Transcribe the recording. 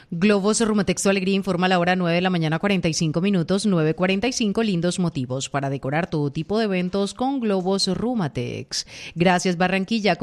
Globos Rumatex Tu Alegría informa a la hora 9 de la mañana 45 minutos, 9:45, lindos motivos para decorar todo tipo de eventos con globos Rumatex. Gracias, Barranquilla.